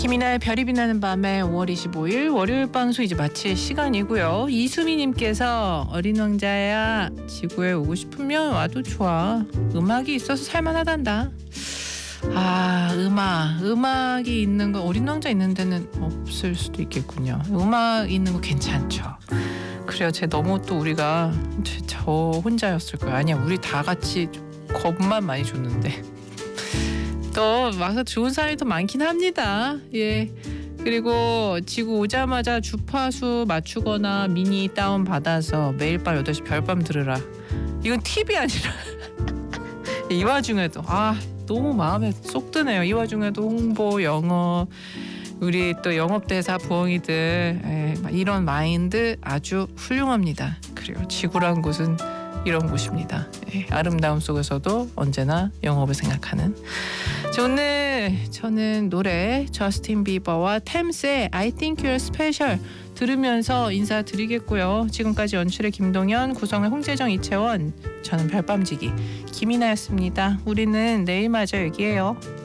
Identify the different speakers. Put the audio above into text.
Speaker 1: 김이나의 별이 빛나는 밤에 5월 25일 월요일 방송 이제 마칠 시간이고요. 이수미님께서 어린 왕자야 지구에 오고 싶으면 와도 좋아. 음악이 있어서 살만하단다. 음악이 있는 거 어린 왕자 있는 데는 없을 수도 있겠군요. 음악 있는 거 괜찮죠. 그래요. 너무 또 우리가 저 혼자였을 거야. 아니야, 우리 다 같이 겁만 많이 줬는데 또 와서 좋은 사람이 더 많긴 합니다. 예. 그리고 지구 오자마자 주파수 맞추거나 미니 다운 받아서 매일 밤 8시 별밤 들으라. 이건 팁이 아니라 이 와중에도 너무 마음에 쏙 드네요. 이 와중에도 홍보, 영업, 우리 또 영업대사 부엉이들 이런 마인드 아주 훌륭합니다. 그리고 지구란 곳은 이런 곳입니다. 아름다움 속에서도 언제나 영업을 생각하는. 오늘 저는 노래 저스틴 비버와 템스의 I Think You're Special 들으면서 인사드리겠고요. 지금까지 연출의 김동현, 구성의 홍재정, 이채원, 저는 별밤지기 김이나였습니다. 우리는 내일 마저 얘기해요.